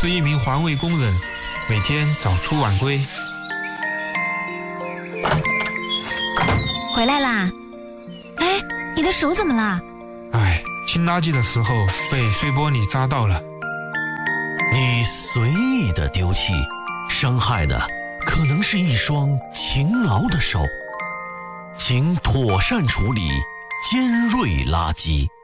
是一名环卫工人，每天早出晚归。 回来啦？哎，你的手怎么了？ 清垃圾的时候被碎玻璃扎到了。 你随意的丢弃，伤害的可能是一双勤劳的手。请妥善处理尖锐垃圾。